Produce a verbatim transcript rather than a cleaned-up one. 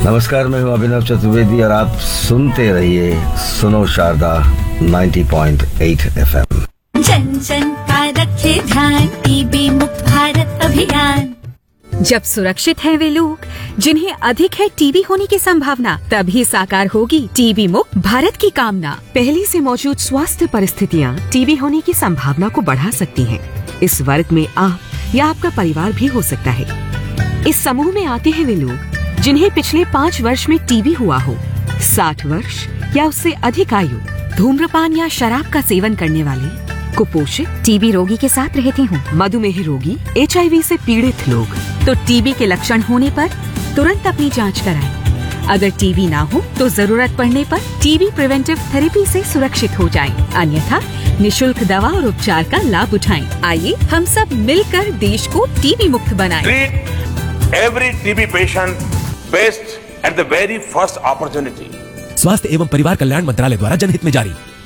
नमस्कार, मैं हूं अभिनव चतुर्वेदी और आप सुनते रहिए सुनो शारदा नब्बे पॉइंट आठ एफएम। जन जन का रखे ध्यान, टीबी मुक्त भारत अभियान। जब सुरक्षित हैं वे लोग जिन्हें अधिक है टीबी होने की संभावना, तभी साकार होगी टीबी मुक्त भारत की कामना। पहले से मौजूद स्वास्थ्य परिस्थितियाँ टीबी होने की संभावना को बढ़ा सकती हैं। इस वर्ग में आप या आपका परिवार भी हो सकता है। इस समूह में आते हैं वे लोग जिन्हें पिछले पाँच वर्ष में टीबी हुआ हो, साठ वर्ष या उससे अधिक आयु, धूम्रपान या शराब का सेवन करने वाले, कुपोषित, टीबी रोगी के साथ रहते हों, मधुमेह रोगी, एचआईवी से पीड़ित लोग। तो टीबी के लक्षण होने पर तुरंत अपनी जांच कराएं। अगर टीबी ना हो तो जरूरत पड़ने पर टीबी प्रिवेंटिव थेरेपी से सुरक्षित हो जाएं। अन्यथा निशुल्क दवा और उपचार का लाभ उठाएं। आइए हम सब मिलकर देश को टीबी मुक्त बनाएं। Treat every T B patient best at the very first opportunity. स्वास्थ्य एवं परिवार कल्याण मंत्रालय द्वारा जनहित में जारी।